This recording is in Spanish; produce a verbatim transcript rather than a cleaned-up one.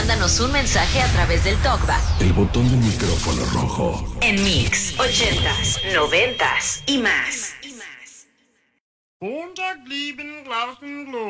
mándanos un mensaje a través del TalkBack. El botón del micrófono rojo. En Mix, ochentas, noventas y más. Montag lieben Glauben